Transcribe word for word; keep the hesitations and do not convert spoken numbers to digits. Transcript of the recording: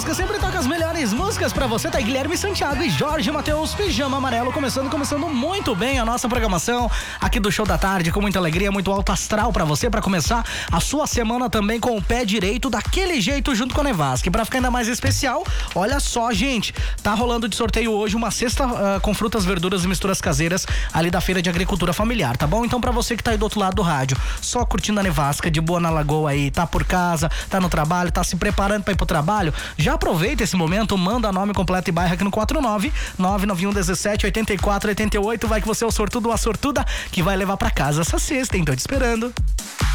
Nevasca sempre toca as melhores músicas pra você. Tá aí Guilherme Santiago e Jorge Mateus, Pijama Amarelo, começando, começando muito bem a nossa programação aqui do Show da Tarde, com muita alegria, muito alto astral pra você, pra começar a sua semana também com o pé direito, daquele jeito, junto com a Nevasca. E pra ficar ainda mais especial, olha só, gente, tá rolando de sorteio hoje uma cesta uh, com frutas, verduras e misturas caseiras ali da Feira de Agricultura Familiar, tá bom? Então pra você que tá aí do outro lado do rádio, só curtindo a Nevasca, de boa na lagoa aí, tá por casa, tá no trabalho, tá se preparando pra ir pro trabalho, já aproveita esse momento, manda nome completo e bairro aqui no quatro nove nove nove um um sete oito quatro oito oito, vai que você é o sortudo ou a sortuda que vai levar pra casa essa cesta, hein? Tô te esperando.